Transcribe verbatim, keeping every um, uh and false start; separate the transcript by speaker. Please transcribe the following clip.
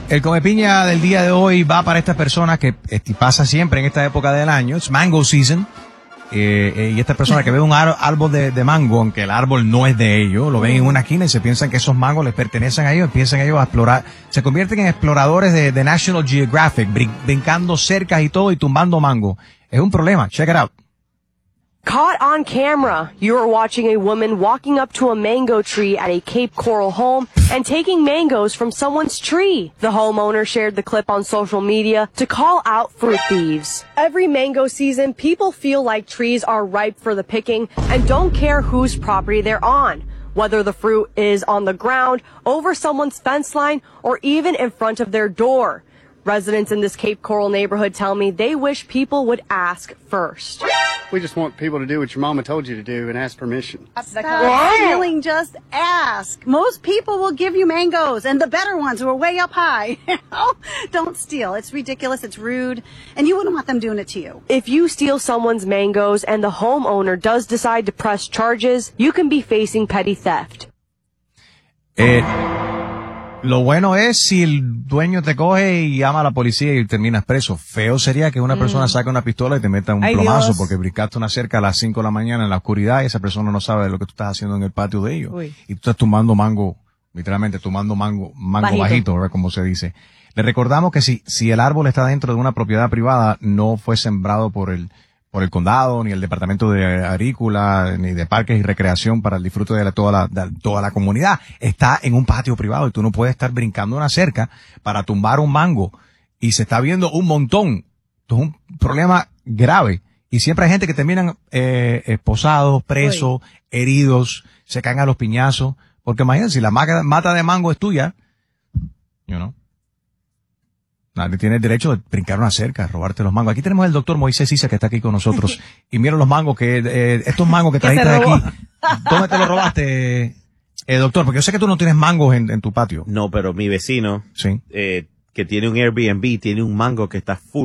Speaker 1: El Comepiña del día de hoy va para estas personas que este, pasa siempre en esta época del año. Es mango season. Eh, eh, y estas personas que ven un ar- árbol de, de mango, aunque el árbol no es de ellos, lo ven en una esquina y se piensan que esos mangos les pertenecen a ellos, empiezan ellos a explorar, se convierten en exploradores de, de National Geographic, brin- brincando cercas y todo y tumbando mango. Es un problema. Check it out.
Speaker 2: Caught on camera, you are watching a woman walking up to a mango tree at a Cape Coral home and taking mangoes from someone's tree. The homeowner shared the clip on social media to call out fruit thieves. Every mango season, people feel like trees are ripe for the picking and don't care whose property they're on, whether the fruit is on the ground, over someone's fence line, or even in front of their door. Residents in this Cape Coral neighborhood tell me they wish people would ask first.
Speaker 3: We just want people to do what your mama told you to do and ask permission.
Speaker 4: Stop stealing, just ask. Most people will give you mangoes, and the better ones who are way up high. Don't steal. It's ridiculous, it's rude, and you wouldn't want them doing it to you.
Speaker 2: If you steal someone's mangoes and the homeowner does decide to press charges, you can be facing petty theft.
Speaker 1: Eh, lo bueno es si el dueño te coge y llama a la policía y terminas preso. Feo sería que una mm. persona saque una pistola y te meta un Ay, plomazo Dios. Porque brincaste una cerca a las cinco de la mañana en la oscuridad y esa persona no sabe lo que tú estás haciendo en el patio de ellos. Uy. Y tú estás tumbando mango, literalmente tumbando mango, mango bajito, bajito ¿verdad? Como se dice. Le recordamos que si, si el árbol está dentro de una propiedad privada, no fue sembrado por el, por el condado, ni el departamento de agrícola, ni de parques y recreación para el disfrute de la, toda la, de toda la comunidad. Está en un patio privado y tú no puedes estar brincando una cerca para tumbar un mango. Y se está viendo un montón. Esto es un problema grave. Y siempre hay gente que terminan, eh, esposados, presos, Uy. heridos, se caen a los piñazos. Porque imagínate, si la mata de mango es tuya, you know. Nadie tiene el derecho de brincar una cerca, robarte los mangos. Aquí tenemos al doctor Moisés Isa que está aquí con nosotros. Y mira los mangos que, eh, estos mangos que trajiste de aquí. ¿Dónde te los robaste, eh, doctor? Porque yo sé que tú no tienes mangos en, en tu patio.
Speaker 5: No, pero mi vecino,
Speaker 1: sí.
Speaker 5: eh, que tiene un Airbnb, tiene un mango que está full.